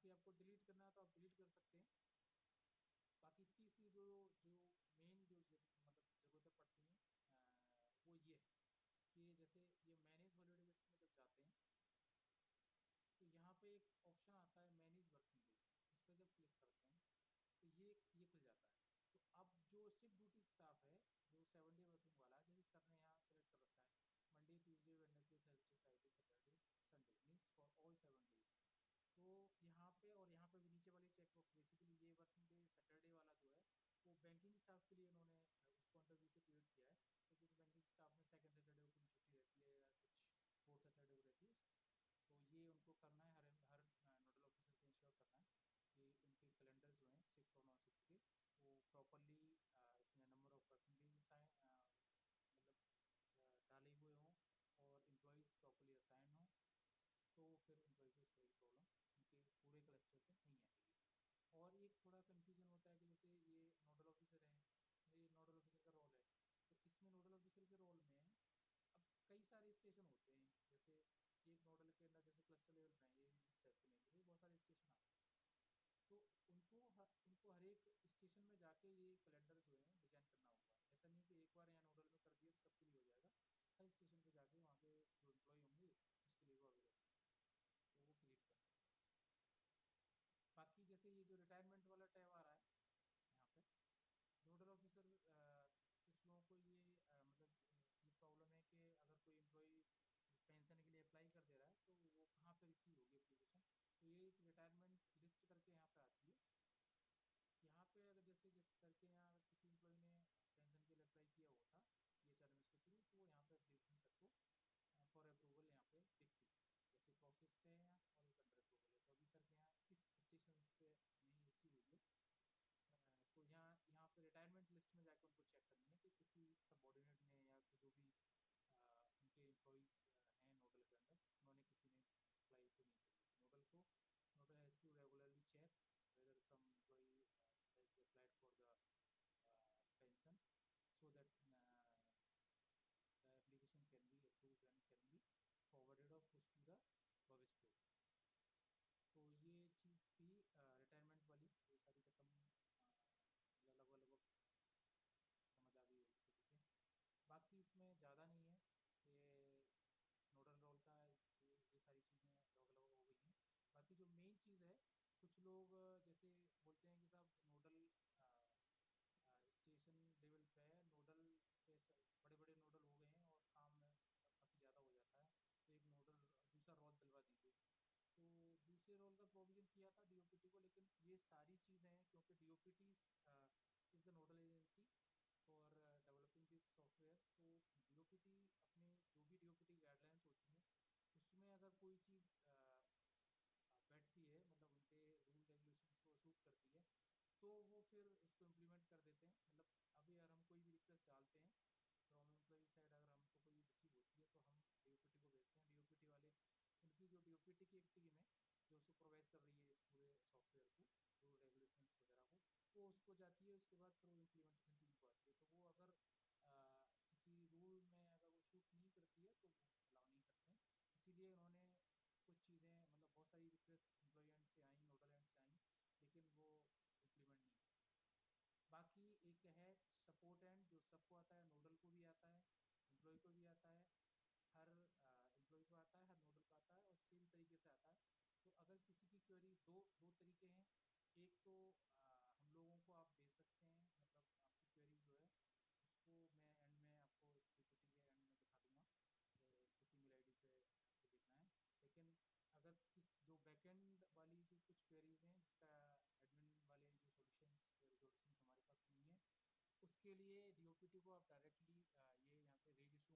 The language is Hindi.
बाकी आपको डिलीट करना है तो आप डिलीट कर सकते हैं। बाकी तीसरी जो जो मेन जो मतलब ज़रूरतें पड़ती हैं वो ये है कि जैसे ये मैनेज हॉलीडे लिस्ट में जब जाते हैं तो यहाँ पे एक ऑप्शन आता है मैनेज वर्किंग डेज। इस पर जब क्लिक करते हैं तो ये खुल जाता है। तो अब जो शिफ्ट ड्यूटी स्टाफ है जो 7 डे वर्किंग वाला है, जैसे सर ने यहाँ सेलेक्ट कर रखा है Monday Tuesday Wednesday Thursday Friday Saturday Sunday means for all 7 days. तो यहाँ पे और यहाँ पे भी नीचे वाली चेक बॉक्स बेसिकली ये वर्किंग डे सैटरडे वाला जो है वो बैंकिंग स्टाफ के लिए उन्होंने उस पॉइंट ऑफ व्यू से क्रिएट किया है कि कुछ बैंकिंग स्टाफ में सेकंड सैटरडे को कभी छुट्टी रहती है या कुछ फोर्थ सैटरडे को रहती है। तो ये उनको करना है, हर नोडल ऑफिसर को इंश्योर करना है कि उनके कैलेंडर जो हैं शिफ्ट और नॉन शिफ्ट के वो प्रॉपरली उसमें नंबर ऑफ वर्किंग डेज मतलब डाले हुए हों और एम्प्लॉयज़ प्रॉपरली असाइन हों। तो फिर एम्प्लॉय को इस तरह की प्रॉब्लम उनके पूरे क्लस्टर पे नहीं आएगी। और एक थोड़ा कन्फ्यूजन होता है कि जैसे ये नोडल ऑफिसर है, ये नोडल ऑफिसर का रोल है, तो इसमें नोडल ऑफिसर के रोल में अब कई सारे स्टेशन होते हैं। जैसे एक नोडल के अंदर जैसे क्लस्टर लेवल पे है ये स्टेप के नेचर से बहुत सारे स्टेशन आते हैं। तो उनको हर एक स्टेशन में जाके ये कैलेंडर जो है डिजाइन करना होगा। ऐसा नहीं कि एक बार यहाँ नोडल में कर दिया तो सबके लिए हो जाएगा। हर स्टेशन पे जाके वहाँ के जो एम्प्लॉय होंगे उसके लिए वो अवेलेबल होगा, तो वो क्रिएट कर सकते हैं उसको। बाकी जैसे ये जो रिटायरमेंट वाला टैब आ रहा है यहाँ पे नोडल ऑफिसर कुछ लोगों को ये मतलब ये प्रॉब्लम है कि अगर कोई एम्प्लॉय पेंशन के लिए अप्लाई कर दे रहा है तो वो कहाँ पे रिसीव होगी एप्लीकेशन। तो ये एक रिटायरमेंट लिस्ट करके यहाँ पे आती है। यहाँ पे अगर जैसे जैसे सर के यहाँ अगर किसी एम्प्लॉय ने पेंशन के लिए अप्लाई किया हुआ था PHRMS के थ्रू, तो वो यहाँ पे एप्लीकेशन सर को फॉर अप्रूवल यहाँ पे दिखती है। जैसे प्रोसेस्ड है यहाँ और एक अंडर अप्रूवल है। तो अभी सर के यहाँ इस स्टेशन पे नहीं रिसीव हुई है। तो यहाँ यहाँ पे रिटायरमेंट लिस्ट में जाकर उनको चेक करनी है कि किसी सबऑर्डिनेट ने या जो भी उनके एम्प्लॉयज़ हैं नोडल के अंदर उन्होंने किसी ने अप्लाई तो नहीं करी है। तो nodal has to regularly check whether some employee has applied for the pension so that the application can be approved and can be forwarded or pushed to the Bhavish portal। तो ये चीज़ थी रिटायरमेंट वाली। ये सारी खत्म लगभग लगभग समझ आ गई होगी सभी के। बाकी इसमें ज़्यादा नहीं है। ये नोडल रोल का ये सारी चीज़ें लगभग लगभग हो गई हैं। बाकी जो मेन चीज़ है कुछ लोग जैसे बोलते हैं कि साहब नोडल स्टेशन लेवल पे है, नोडल पे बड़े बड़े नोडल हो गए हैं और काम में काफ़ी ज़्यादा हो जाता है, तो एक नोडल दूसरा रोल दिलवा दीजिए। तो दूसरे रोल का प्रोविज़न किया था DOPT को, लेकिन ये सारी चीज़ें हैं क्योंकि DOPT is the nodal agency for developing this software. तो DOPT अपने जो भी DOPT गाइडलाइंस होती हैं उसमें अगर कोई चीज़ बैठती है मतलब उनके रूल रेगुलेशंस को सूट करती है तो वो फिर उसको इम्प्लीमेंट कर देते हैं। मतलब अभी अगर हम कोई भी रिक्वेस्ट डालते हैं फ्रॉम एम्प्लॉई साइड, अगर हमको कोई रिसीव होती है तो हम DOPT को भेजते हैं। DOPT वाले उनकी जो DOPT की एक टीम है जो सुपरवाइज कर रही है इस पूरे सॉफ्टवेयर को, रूल रेगुलेशंस वगैरह को, वो उसको जाती है। उसके बाद फिर वो इम्प्लीमेंटेशन टीम को आती है। तो वो अगर किसी रूल में अगर वो शूट नहीं करती है तो वो अलाउ नहीं करते हैं। इसीलिए उन्होंने कुछ चीज़ें मतलब बहुत सारी रिक्वेस्ट एम्प्लॉय एंड से आई, नोडल एंड से आई, लेकिन वो इम्प्लीमेंट नहीं हुई। बाकी एक है सपोर्ट एंड जो सबको आता है, नोडल को भी आता है, एम्प्लॉय को भी आता है, हर एम्प्लॉय को आता है, हर नोडल को आता है और सेम तरीके से आता है। तो अगर किसी की क्वेरी दो दो तरीके हैं। एक तो हम लोगों को आप भेज सकते हैं, मतलब आपकी क्वेरी जो है उसको मैं एंड में आपको DOPT के एंड में दिखा दूंगा किस ईमेल आईडी पे आपको भेजना है। लेकिन अगर किस जो बैकएंड वाली जो कुछ क्वेरीज हैं जिसका एडमिन वाले जो सॉल्यूशंस रेजोल्यूशंस हमारे पास नहीं है, उसके लिए DOPT को आप डायरेक्टली ये यहाँ से रेज